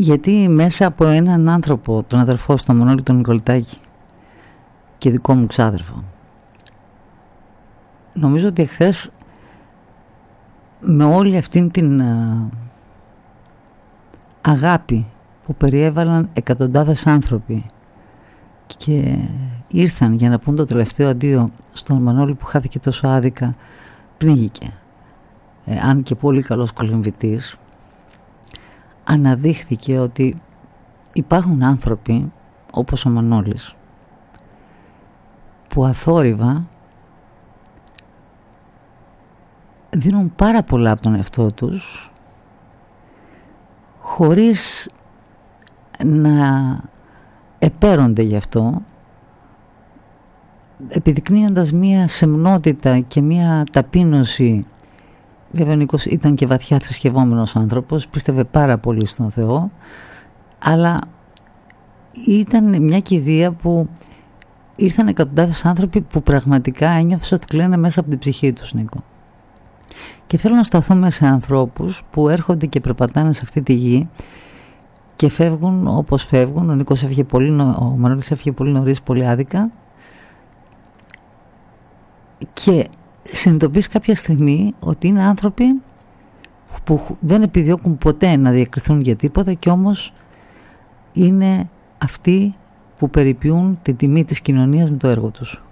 Γιατί μέσα από έναν άνθρωπο, τον αδερφό του, τον Μανώλη τον Νικολιτάκη, και δικό μου ξάδερφο, νομίζω ότι εχθές με όλη αυτήν την αγάπη που περιέβαλαν εκατοντάδες άνθρωποι και ήρθαν για να πούν το τελευταίο αντίο στον Μανώλη που χάθηκε τόσο άδικα, πνίγηκε. Αν και πολύ καλός κολυμβητής, αναδείχθηκε ότι υπάρχουν άνθρωποι όπως ο Μανώλης που αθόρυβα δίνουν πάρα πολλά από τον εαυτό τους χωρίς να επέρονται γι' αυτό, επιδεικνύοντας μία σεμνότητα και μία ταπείνωση. Βέβαια ο Νίκος ήταν και βαθιά θρησκευόμενος άνθρωπος, πίστευε πάρα πολύ στον Θεό, αλλά ήταν μια κηδεία που ήρθαν εκατοντάδες άνθρωποι που πραγματικά ένιωθαν ότι κλαίνε μέσα από την ψυχή τους, Νίκο. Και θέλω να σταθούμε σε ανθρώπους που έρχονται και περπατάνε σε αυτή τη γη και φεύγουν όπως φεύγουν. Ο Νίκος έφυγε ο Μανώλης έφυγε πολύ νωρίς, πολύ άδικα, και συνειδητοποιείς κάποια στιγμή ότι είναι άνθρωποι που δεν επιδιώκουν ποτέ να διακριθούν για τίποτα, και όμως είναι αυτοί που περιποιούν την τιμή της κοινωνίας με το έργο τους.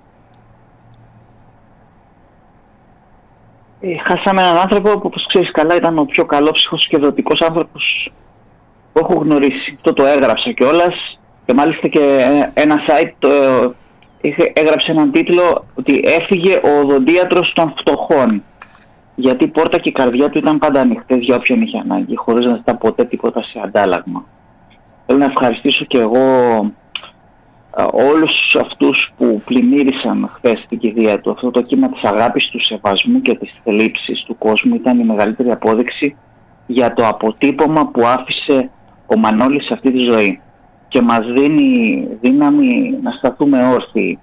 Χάσαμε έναν άνθρωπο που, όπως ξέρεις καλά, ήταν ο πιο καλόψυχος και δοτικός άνθρωπος που έχω γνωρίσει. Αυτό το έγραψα κιόλας, και μάλιστα και ένα site έγραψε έναν τίτλο ότι έφυγε ο οδοντίατρος των φτωχών, γιατί η πόρτα και η καρδιά του ήταν πάντα ανοιχτές για όποιον είχε ανάγκη, χωρίς να ζητά ποτέ τίποτα σε αντάλλαγμα. Θέλω να ευχαριστήσω και εγώ όλους αυτούς που πλημμύρισαν χθες την κηδεία του. Αυτό το κύμα της αγάπης, του σεβασμού και της θλίψης του κόσμου ήταν η μεγαλύτερη απόδειξη για το αποτύπωμα που άφησε ο Μανώλης σε αυτή τη ζωή, και μας δίνει δύναμη να σταθούμε όρθιοι.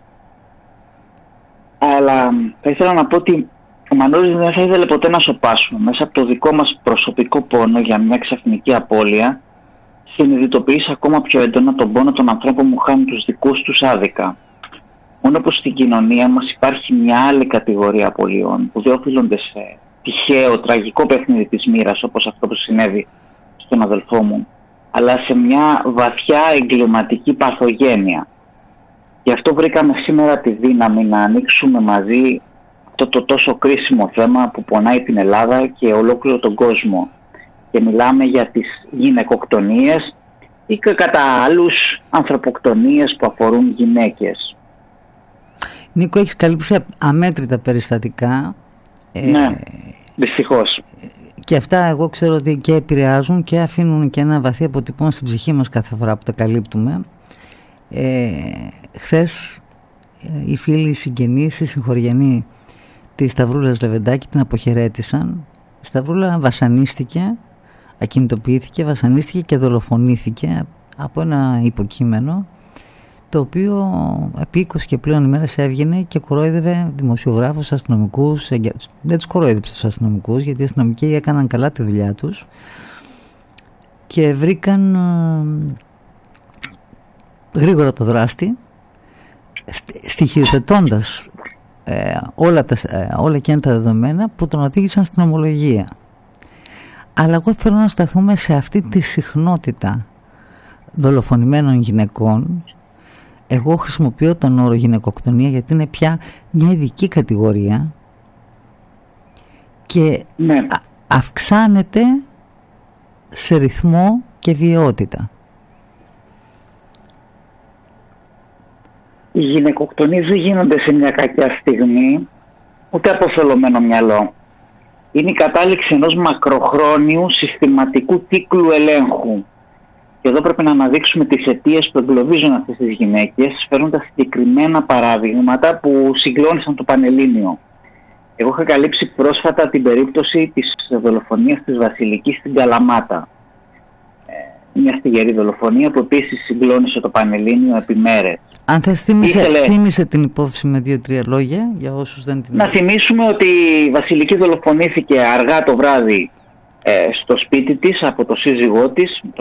Αλλά θα ήθελα να πω ότι ο Μανώλης δεν θα ήθελε ποτέ να σωπάσουμε. Μέσα από το δικό μας προσωπικό πόνο για μια ξαφνική απώλεια, συνειδητοποιείς ακόμα πιο έντονα τον πόνο των ανθρώπων που χάνουν τους δικούς τους άδικα. Μόνο που στην κοινωνία μας υπάρχει μια άλλη κατηγορία απολειών που δεν οφείλονται σε τυχαίο, τραγικό παιχνίδι της μοίρας, όπως αυτό που συνέβη στον αδελφό μου, αλλά σε μια βαθιά εγκληματική παθογένεια. Γι' αυτό βρήκαμε σήμερα τη δύναμη να ανοίξουμε μαζί αυτό το τόσο κρίσιμο θέμα που πονάει την Ελλάδα και ολόκληρο τον κόσμο. Και μιλάμε για τις γυναικοκτονίες ή και κατά άλλους ανθρωποκτονίες που αφορούν γυναίκες. Νίκο, έχεις καλύψει αμέτρητα περιστατικά. Ναι, δυστυχώς. Και αυτά εγώ ξέρω ότι και επηρεάζουν και αφήνουν και ένα βαθύ αποτυπώμα στην ψυχή μας κάθε φορά που τα καλύπτουμε. Χθες οι φίλοι, οι συγγενείς, οι συγχωριανοί της Σταυρούλας Λεβεντάκη την αποχαιρέτησαν. Η Σταυρούλα βασανίστηκε, ακινητοποιήθηκε, βασανίστηκε και δολοφονήθηκε από ένα υποκείμενο, το οποίο επί 20 και πλέον ημέρες έβγαινε και κορόιδευε δημοσιογράφους, αστυνομικούς. Δεν τους κορόιδεψε τους αστυνομικούς, γιατί οι αστυνομικοί έκαναν καλά τη δουλειά τους και βρήκαν γρήγορα το δράστη, στοιχειοθετώντας όλα εκείνα τα δεδομένα που τον οδήγησαν στην ομολογία. Αλλά εγώ θέλω να σταθούμε σε αυτή τη συχνότητα δολοφονημένων γυναικών. Εγώ χρησιμοποιώ τον όρο γυναικοκτονία γιατί είναι πια μια ειδική κατηγορία και αυξάνεται σε ρυθμό και βιαιότητα. Οι γυναικοκτονίες δεν γίνονται σε μια κακιά στιγμή, ούτε από θολωμένο μυαλό. Είναι η κατάληξη ενός μακροχρόνιου συστηματικού κύκλου ελέγχου. Και εδώ πρέπει να αναδείξουμε τις αιτίες που εγκλωβίζουν αυτές τις γυναίκες, φέρνοντας συγκεκριμένα παραδείγματα που συγκλώνησαν το Πανελλήνιο. Εγώ είχα καλύψει πρόσφατα την περίπτωση της δολοφονίας της Βασιλικής στην Καλαμάτα. Μια στιγερή δολοφονία που επίσης συγκλώνησε το Πανελλήνιο επί μέρες. Αν θες θύμισε την υπόθεση με 2-3 λόγια για όσους δεν την... Να θυμίσουμε ότι η Βασιλική δολοφονήθηκε αργά το βράδυ στο σπίτι της από το σύζυγό της,